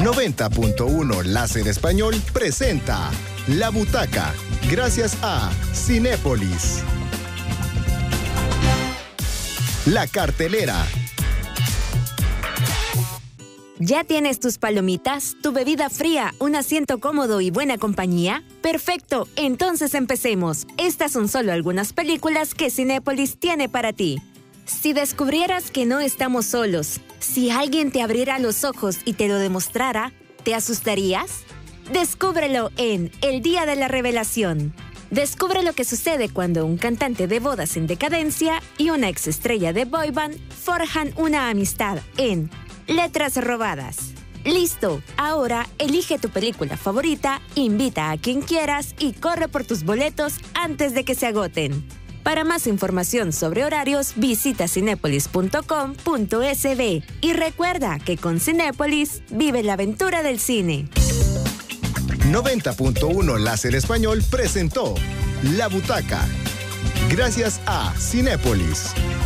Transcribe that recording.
90.1 Láser Español presenta La Butaca, gracias a Cinépolis. La cartelera. ¿Ya tienes tus palomitas, tu bebida fría, un asiento cómodo y buena compañía? ¡Perfecto! Entonces empecemos. Estas son solo algunas películas que Cinépolis tiene para ti. Si descubrieras que no estamos solos, si alguien te abriera los ojos y te lo demostrara, ¿te asustarías? Descúbrelo en El Día de la Revelación. Descubre lo que sucede cuando un cantante de bodas en decadencia y una exestrella de boy band forjan una amistad en Letras Robadas. Listo, ahora elige tu película favorita, invita a quien quieras y corre por tus boletos antes de que se agoten. Para más información sobre horarios, visita cinepolis.com.sb y recuerda que con Cinépolis vive la aventura del cine. 90.1 Láser Español presentó La Butaca, gracias a Cinépolis.